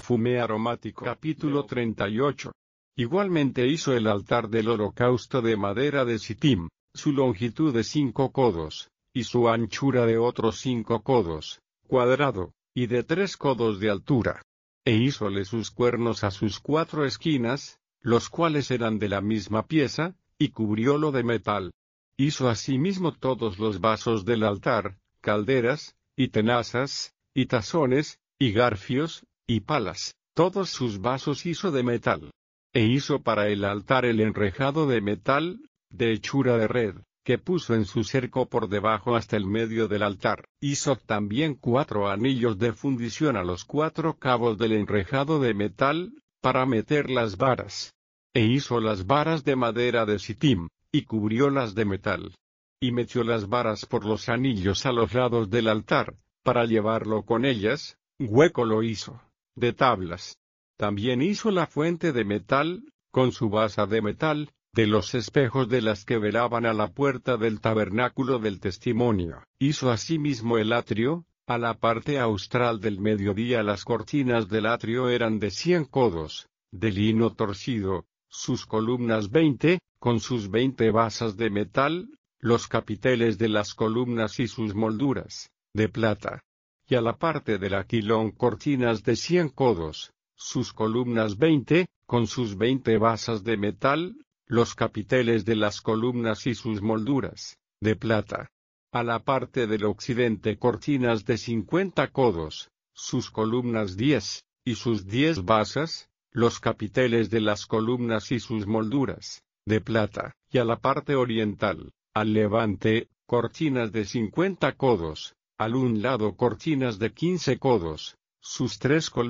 perfume aromático. Capítulo 38. Igualmente hizo el altar del holocausto de madera de Sittim, su longitud de 5 codos, y su anchura de otros 5 codos, cuadrado, y de 3 codos de altura. E hízole sus cuernos a sus 4 esquinas, los cuales eran de la misma pieza, y cubriólo de metal. Hizo asimismo todos los vasos del altar, calderas, y tenazas, y tazones, y garfios, y palas, todos sus vasos hizo de metal. E hizo para el altar el enrejado de metal, de hechura de red, que puso en su cerco por debajo hasta el medio del altar. Hizo también 4 anillos de fundición a los 4 cabos del enrejado de metal, para meter las varas. E hizo las varas de madera de Sittim, y cubriólas de metal. Y metió las varas por los anillos a los lados del altar, para llevarlo con ellas, hueco lo hizo, de tablas. También hizo la fuente de metal, con su basa de metal, de los espejos de las que velaban a la puerta del tabernáculo del testimonio. Hizo asimismo el atrio, a la parte austral del mediodía las cortinas del atrio eran de 100 codos, de lino torcido, sus columnas 20, con sus 20 basas de metal, los capiteles de las columnas y sus molduras, de plata. Y a la parte del aquilón cortinas de 100 codos, sus columnas 20, con sus 20 basas de metal, los capiteles de las columnas y sus molduras, de plata. A la parte del occidente cortinas de 50 codos, sus columnas 10, y sus 10 basas, los capiteles de las columnas y sus molduras, de plata. Y a la parte oriental, al levante, cortinas de 50 codos, al un lado cortinas de 15 codos, sus 3 columnas